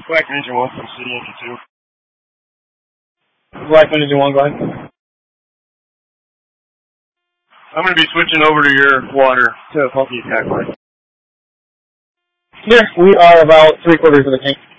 Blackman Engine 1 from City Engine 2. Blackman Engine 1, go ahead. I'm going to be switching over to your water to multi-attack line. Yeah, we are about 3/4 of the tank.